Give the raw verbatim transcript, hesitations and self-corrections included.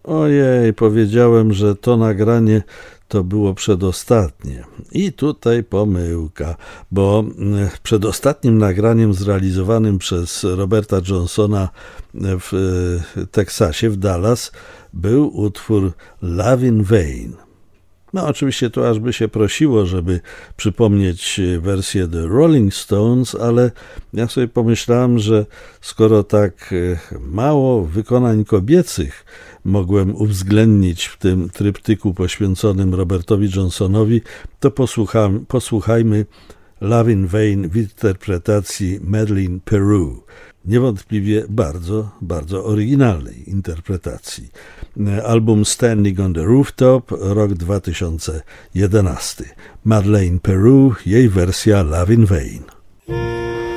Ojej, powiedziałem, że to nagranie to było przedostatnie. I tutaj pomyłka, bo przedostatnim nagraniem zrealizowanym przez Roberta Johnsona w Teksasie, w Dallas, był utwór Love in Vain. No oczywiście to aż by się prosiło, żeby przypomnieć wersję The Rolling Stones, ale ja sobie pomyślałem, że skoro tak mało wykonań kobiecych mogłem uwzględnić w tym tryptyku poświęconym Robertowi Johnsonowi, to posłucham, posłuchajmy Love in Vain w interpretacji Madeleine Peru. Niewątpliwie bardzo, bardzo oryginalnej interpretacji. Album Standing on the Rooftop, rok dwa tysiące jedenasty. Madeleine Peru, jej wersja Love in Vain.